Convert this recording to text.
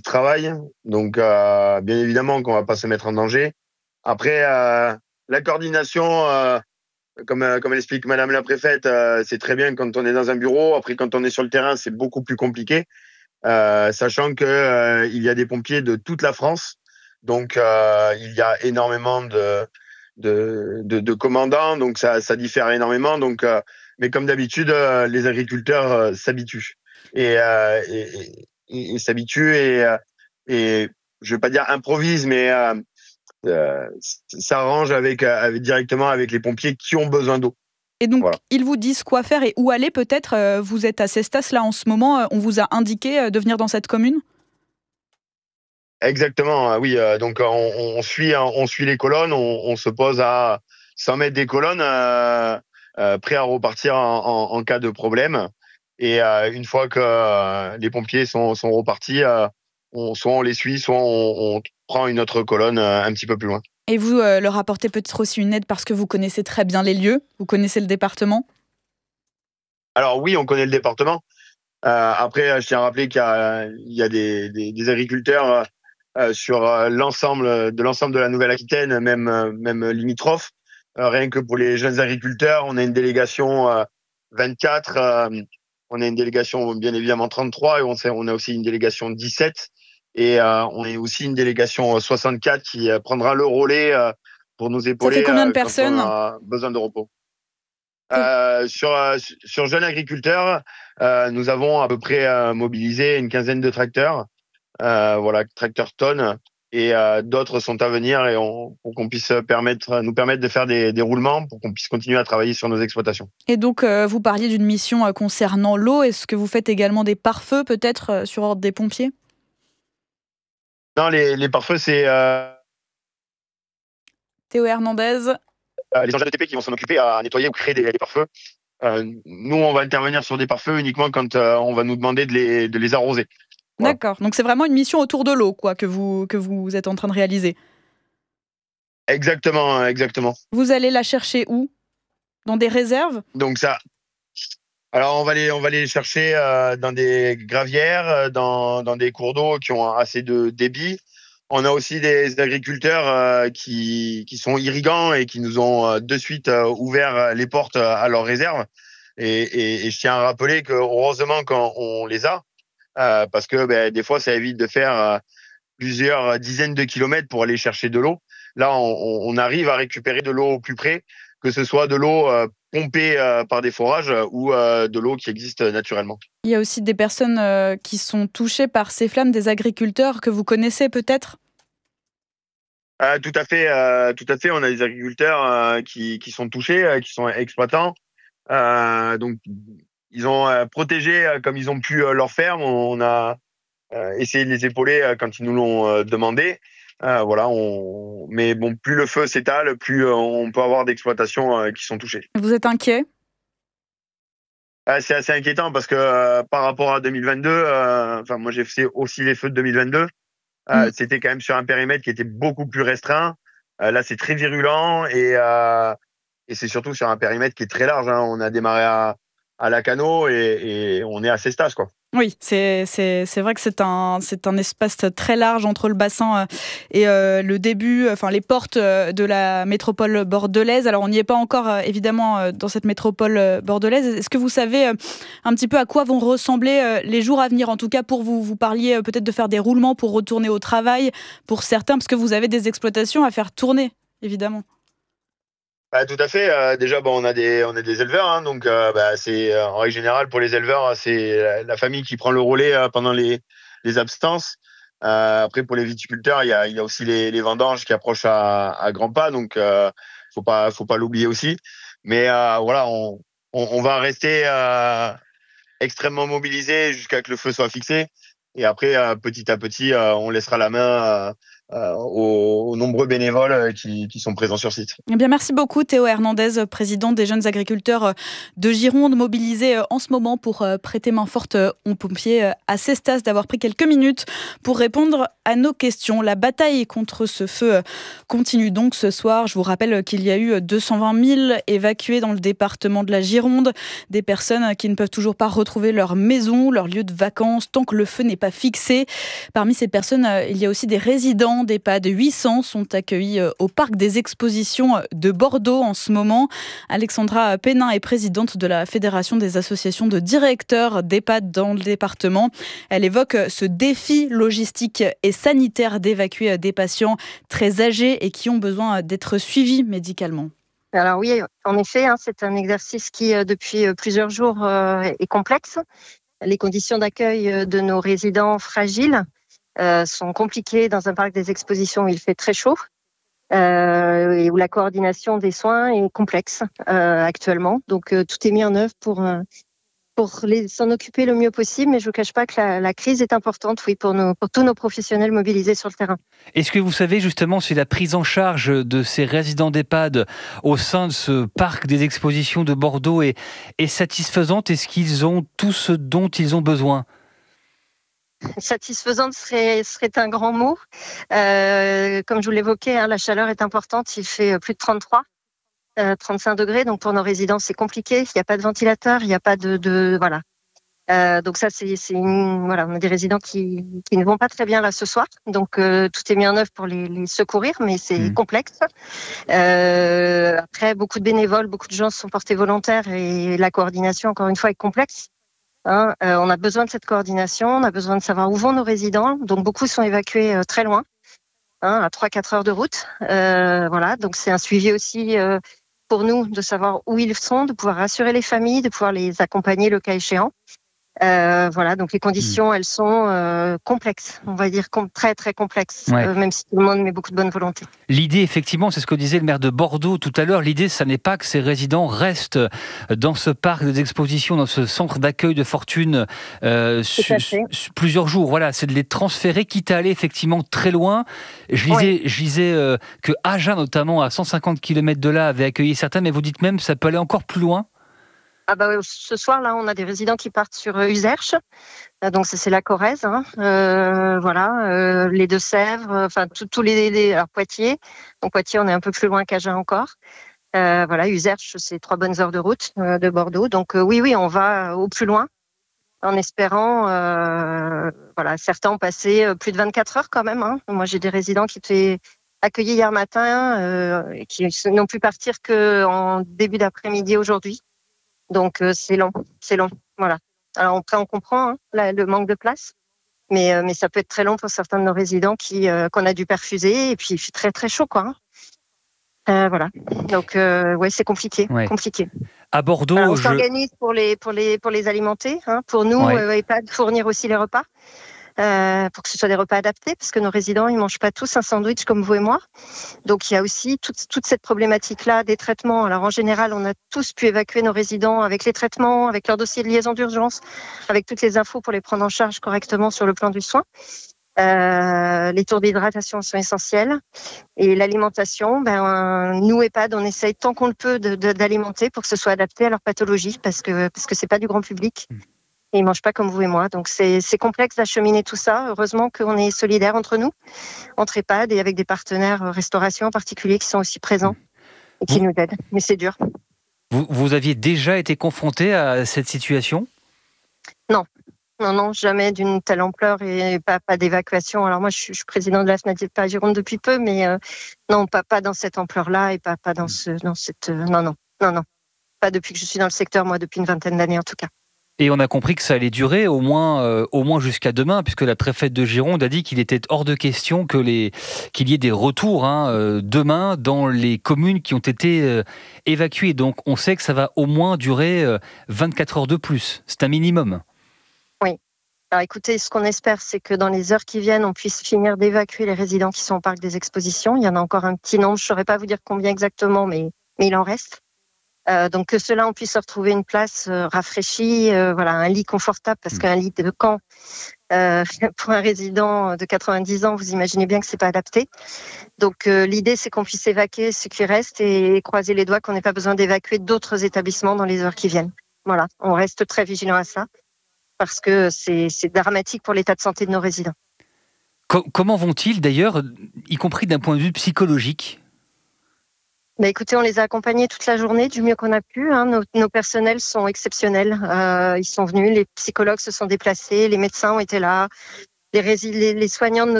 travail. Donc, bien évidemment qu'on va pas se mettre en danger. Après, la coordination, comme l'explique Madame la préfète, c'est très bien quand on est dans un bureau. Après, quand on est sur le terrain, c'est beaucoup plus compliqué, sachant que il y a des pompiers de toute la France. Donc, il y a énormément de commandants, donc ça diffère énormément. Donc, mais comme d'habitude, les agriculteurs s'habituent et s'habituent et je vais pas dire improvise, mais s'arrange directement avec les pompiers qui ont besoin d'eau. Et donc, Voilà. ils vous disent quoi faire et où aller peut-être. Vous êtes à Cestas là en ce moment. On vous a indiqué de venir dans cette commune? Exactement, oui. Donc on suit les colonnes, on se pose à 100 mètres des colonnes, prêt à repartir en cas de problème. Et une fois que les pompiers sont repartis, soit on les suit, soit on prend une autre colonne un petit peu plus loin. Et vous leur apportez peut-être aussi une aide parce que vous connaissez très bien les lieux, vous connaissez le département? Alors oui, on connaît le département. Après, je tiens à rappeler il y a des agriculteurs sur l'ensemble de la Nouvelle-Aquitaine, même limitrophes. Rien que pour les jeunes agriculteurs, on a une délégation 24, on a une délégation bien évidemment 33 et on a aussi une délégation 17 et on est aussi une délégation 64 qui prendra le relais pour nous Ça fait épauler combien de quand on personnes? a besoin de repos. Ça- Sur jeunes agriculteurs, nous avons à peu près mobilisé une quinzaine de tracteurs, voilà, tracteurs tonnes, et d'autres sont à venir pour qu'on puisse nous permettre de faire des roulements pour qu'on puisse continuer à travailler sur nos exploitations. Et donc, vous parliez d'une mission concernant l'eau. Est-ce que vous faites également des pare-feux peut-être sur ordre des pompiers? Non, les pare-feux, c'est Théo Hernandez. les engins de TP qui vont s'en occuper à nettoyer ou créer des pare-feux. Nous, on va intervenir sur des pare-feux uniquement quand on va nous demander de les arroser. Voilà. D'accord. Donc c'est vraiment une mission autour de l'eau, quoi, que vous êtes en train de réaliser. Exactement, exactement. Vous allez la chercher où? Dans des réserves? Donc ça, alors on va les chercher dans des gravières, dans des cours d'eau qui ont assez de débit. On a aussi des agriculteurs qui sont irrigants et qui nous ont de suite ouvert les portes à leurs réserves. Et je tiens à rappeler que heureusement qu'on les a, parce que ben, des fois ça évite de faire plusieurs dizaines de kilomètres pour aller chercher de l'eau. Là, on arrive à récupérer de l'eau au plus près, que ce soit de l'eau pompée par des forages ou de l'eau qui existe naturellement. Il y a aussi des personnes qui sont touchées par ces flammes, des agriculteurs que vous connaissez peut-être? Tout à fait, tout à fait. On a des agriculteurs qui sont touchés, qui sont exploitants. Donc, ils ont protégé comme ils ont pu leur ferme. On a essayé de les épauler quand ils nous l'ont demandé. Voilà, mais bon, plus le feu s'étale, plus on peut avoir d'exploitations qui sont touchées. Vous êtes inquiet? C'est assez inquiétant parce que par rapport à 2022, enfin moi j'ai fait aussi les feux de 2022, Mm. c'était quand même sur un périmètre qui était beaucoup plus restreint. Là c'est très virulent et c'est surtout sur un périmètre qui est très large, hein. On a démarré à Lacano et on est à Cestas, quoi. Oui, c'est vrai que c'est un espace très large entre le bassin et le début, enfin les portes de la métropole bordelaise. Alors on n'y est pas encore évidemment dans cette métropole bordelaise. Est-ce que vous savez un petit peu à quoi vont ressembler les jours à venir? En tout cas pour vous, vous parliez peut-être de faire des roulements pour retourner au travail pour certains, parce que vous avez des exploitations à faire tourner, évidemment. Tout à fait. Déjà, bon, on a des éleveurs, hein, donc bah, c'est en règle générale pour les éleveurs, c'est la famille qui prend le relais pendant les absences. Après, pour les viticulteurs, il y a aussi les vendanges qui approchent à grands pas, donc faut pas l'oublier aussi. Mais voilà, on va rester extrêmement mobilisés jusqu'à ce que le feu soit fixé. Et après, petit à petit, on laissera la main aux nombreux bénévoles qui sont présents sur site. Eh bien, merci beaucoup Théo Hernandez, président des jeunes agriculteurs de Gironde, mobilisé en ce moment pour prêter main forte aux pompiers. À Cestas d'avoir pris quelques minutes pour répondre à nos questions. La bataille contre ce feu continue donc ce soir. Je vous rappelle qu'il y a eu 220 000 évacués dans le département de la Gironde. Des personnes qui ne peuvent toujours pas retrouver leur maison, leur lieu de vacances, tant que le feu n'est pas fixé. Parmi ces personnes, il y a aussi des résidents d'EHPAD. 800 sont accueillis au parc des expositions de Bordeaux en ce moment. Alexandra Pénin est présidente de la Fédération des associations de directeurs d'EHPAD dans le département. Elle évoque ce défi logistique et sanitaire d'évacuer des patients très âgés et qui ont besoin d'être suivis médicalement. Alors oui, en effet, c'est un exercice qui, depuis plusieurs jours, est complexe. Les conditions d'accueil de nos résidents fragiles sont compliquées dans un parc des expositions où il fait très chaud et où la coordination des soins est complexe actuellement. Donc tout est mis en œuvre pour s'en occuper le mieux possible, mais je ne vous cache pas que la crise est importante, oui, pour tous nos professionnels mobilisés sur le terrain. Est-ce que vous savez justement si la prise en charge de ces résidents d'EHPAD au sein de ce parc des expositions de Bordeaux est satisfaisante? Est-ce qu'ils ont tout ce dont ils ont besoin? Satisfaisante serait un grand mot. Comme je vous l'évoquais, la chaleur est importante. Il fait plus de 33, 35 degrés. Donc pour nos résidents, c'est compliqué. Il n'y a pas de ventilateur, il n'y a pas de voilà. Donc ça, voilà, on a des résidents qui ne vont pas très bien là ce soir. Donc tout est mis en œuvre pour les secourir, mais c'est complexe. Après, beaucoup de bénévoles, beaucoup de gens se sont portés volontaires et la coordination, encore une fois, est complexe. On a besoin de cette coordination, on a besoin de savoir où vont nos résidents. Donc beaucoup sont évacués très loin, à 3-4 heures de route. Voilà, donc c'est un suivi aussi pour nous de savoir où ils sont, de pouvoir rassurer les familles, de pouvoir les accompagner le cas échéant. Voilà, donc les conditions, elles sont complexes, on va dire très très complexes, même si tout le monde met beaucoup de bonne volonté. L'idée, effectivement, c'est ce que disait le maire de Bordeaux tout à l'heure, l'idée, ça n'est pas que ces résidents restent dans ce parc des expositions, dans ce centre d'accueil de fortune plusieurs jours. Voilà, c'est de les transférer, quitte à aller effectivement très loin. Je lisais que Agen, notamment, à 150 km de là, avait accueilli certains, mais vous dites même que ça peut aller encore plus loin? Ce soir, là, on a des résidents qui partent sur Uzerche. Donc, c'est la Corrèze. Voilà, les Deux-Sèvres, enfin, tous alors Poitiers. Donc, Poitiers, on est un peu plus loin qu'Agen encore. Voilà, Uzerche, c'est 3 bonnes heures de route de Bordeaux. Donc, oui, on va au plus loin en espérant. Voilà, certains ont passé plus de 24 heures quand même. Moi, j'ai des résidents qui étaient accueillis hier matin et qui n'ont pu partir qu'en début d'après-midi aujourd'hui. Donc c'est long, voilà. Alors après on comprend le manque de place, mais ça peut être très long pour certains de nos résidents qu'on a dû perfuser et puis il fait très très chaud quoi. Voilà. Donc c'est compliqué. À Bordeaux, on s'organise pour les alimenter, pour nous EHPAD fournir aussi les repas. Pour que ce soit des repas adaptés, parce que nos résidents, ils mangent pas tous un sandwich comme vous et moi. Donc, il y a aussi toute cette problématique-là des traitements. Alors, en général, on a tous pu évacuer nos résidents avec les traitements, avec leur dossier de liaison d'urgence, avec toutes les infos pour les prendre en charge correctement sur le plan du soin. Les tours d'hydratation sont essentiels. Et l'alimentation, nous, EHPAD, on essaye tant qu'on le peut d'alimenter pour que ce soit adapté à leur pathologie, parce que c'est pas du grand public. Et ils ne mangent pas comme vous et moi. Donc, c'est complexe d'acheminer tout ça. Heureusement qu'on est solidaires entre nous, entre EHPAD et avec des partenaires restauration en particulier qui sont aussi présents et qui nous aident. Mais c'est dur. Vous aviez déjà été confronté à cette situation ? Non, jamais d'une telle ampleur et pas d'évacuation. Alors moi, je suis président de la FNADIEPA Gironde depuis peu, mais non, pas dans cette ampleur-là et pas dans cette... Non. Pas depuis que je suis dans le secteur, moi, depuis une vingtaine d'années en tout cas. Et on a compris que ça allait durer au moins jusqu'à demain, puisque la préfète de Gironde a dit qu'il était hors de question qu'il y ait des retours demain dans les communes qui ont été évacuées. Donc on sait que ça va au moins durer 24 heures de plus. C'est un minimum. Oui. Alors écoutez, ce qu'on espère, c'est que dans les heures qui viennent, on puisse finir d'évacuer les résidents qui sont au parc des expositions. Il y en a encore un petit nombre, je ne saurais pas vous dire combien exactement, mais il en reste. Donc que ceux-là, on puisse retrouver une place rafraîchie, voilà, un lit confortable, parce qu'un lit de camp pour un résident de 90 ans, vous imaginez bien que c'est pas adapté. Donc l'idée, c'est qu'on puisse évacuer ce qui reste et croiser les doigts qu'on n'ait pas besoin d'évacuer d'autres établissements dans les heures qui viennent. Voilà, on reste très vigilant à ça parce que c'est dramatique pour l'état de santé de nos résidents. Comment vont-ils d'ailleurs, y compris d'un point de vue psychologique ? Écoutez, on les a accompagnés toute la journée du mieux qu'on a pu. Nos personnels sont exceptionnels. Ils sont venus, les psychologues se sont déplacés, les médecins ont été là, les soignants de